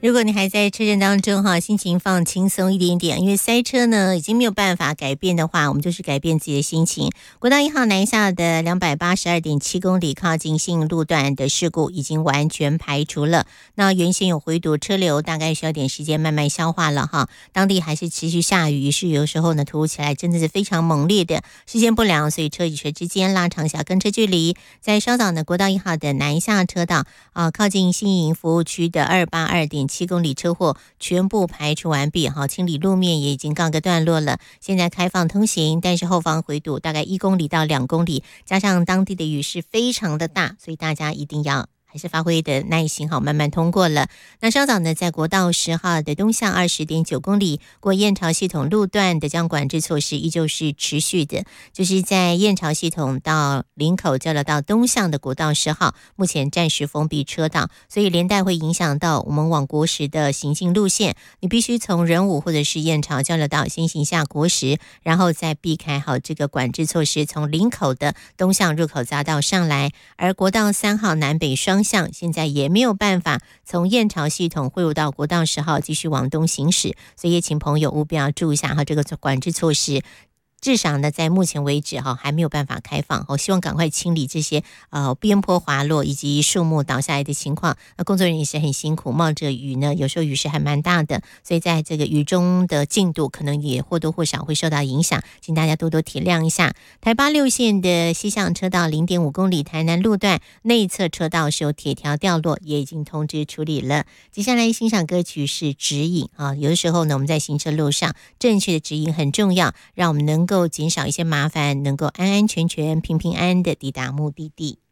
如果你还在车阵当中哈，心情放轻松一点点，因为塞车呢已经没有办法改变的话，我们就是改变自己的心情。国道1号南下的282.7公里靠近信义路段的事故已经完全排除了。那原先有回堵车流，大概需要点时间慢慢消化了哈。当地还是持续下雨，于是有时候呢突如其来真的是非常猛烈的视线不良，所以车与车之间拉长小跟车距离。在稍早呢，国道1号的南下车道靠近新营服务区的282.7公里车祸全部排除完毕，好，清理路面也已经告个段落了。现在开放通行，但是后方回堵大概1公里到2公里，加上当地的雨势非常的大，所以大家一定要还是发挥的耐心，好，慢慢通过了。那稍早呢，在国道10号的东向20.9公里过燕巢系统路段的将管制措施依旧是持续的，就是在燕巢系统到林口交流道东向的国道10号，目前暂时封闭车道，所以连带会影响到我们往国十的行进路线。你必须从仁武或者是燕巢交流道先行下国十，然后再避开好这个管制措施，从林口的东向入口匝道上来。而国道3号南北双向现在也没有办法从燕巢系统汇入到国道10号继续往东行驶，所以也请朋友务必要注意一下哈，这个管制措施至少呢，在目前为止还没有办法开放。希望赶快清理这些边坡滑落以及树木倒下来的情况。那工作人员也是很辛苦，冒着雨呢，有时候雨势还蛮大的，所以在这个雨中的进度可能也或多或少会受到影响，请大家多多体谅一下。台8-6线的西向车道0.5公里台南路段内侧车道是有铁条掉落，也已经通知处理了。接下来欣赏歌曲是指引有的时候呢，我们在行车路上正确的指引很重要，让我们能够减少一些麻烦，能够安安全全、平平安安的抵达目的地。